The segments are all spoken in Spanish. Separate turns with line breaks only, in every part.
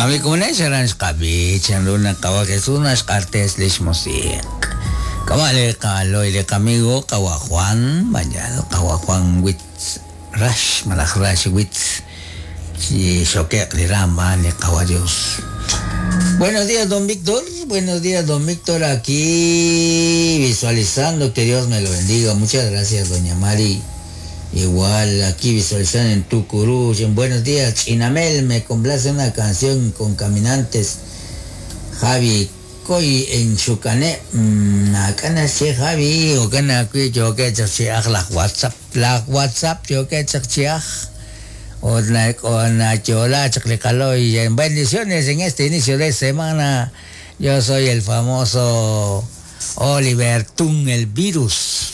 Kami kumunay kabi, chanluna kawakesunas kartes lismosik. Kamale kaloy le kamigo kawajuan, bañado kawajuan wits rash, malak rash wits. Si choque le rama le caballos. Buenos días, don Víctor. Buenos días, don Víctor. Aquí visualizando, que Dios me lo bendiga. Muchas gracias, doña Mari. Igual aquí visualizando en Tucurú. Buenos días, Chinamel. Me complace una canción con Caminantes. Javi Coy en Chucané. Acá nací Javi. O cana que yo que chachiach la WhatsApp yo que chachiach. O na chola chaclecalo. Y en bendiciones en este inicio de semana. Yo soy el famoso Oliver Tun, el virus.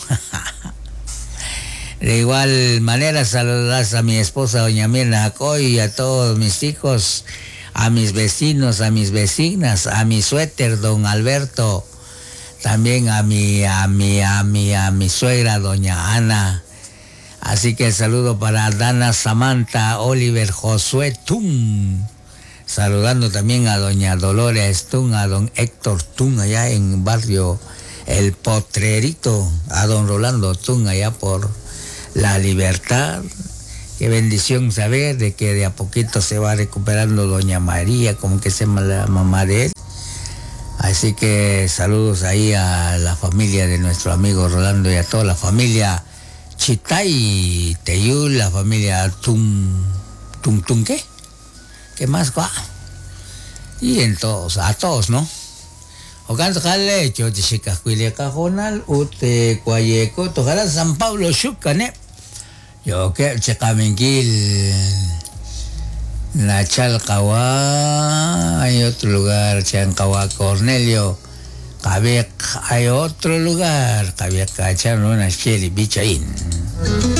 De igual manera saludas a mi esposa doña Mirna Acoy y a todos mis hijos, a mis vecinos, a mis vecinas, a mi suéter don Alberto, también a mi suegra doña Ana. Así que el saludo para Dana Samantha Oliver Josué Tun. Saludando también a doña Dolores Tun, a don Héctor Tun allá en barrio El Potrerito, a don Rolando Tun allá por La Libertad. Qué bendición saber de que de a poquito se va recuperando doña María, como que se llama la mamá de él. Así que saludos ahí a la familia de nuestro amigo Rolando y a toda la familia Chitay, Teyul, la familia Tun, ¿qué? ¿Qué más va? Y en todos, a todos, ¿no? Ocan jale, yo te chicas cuile cajonal, ute cuayeco, tojala San Pablo Chucané. Yo que Chacamingil, la Chalcahuá, hay otro lugar, Chancahuá Cornelio, Cabec, hay otro lugar, Cabec, Cachan, una cheli, bichaín.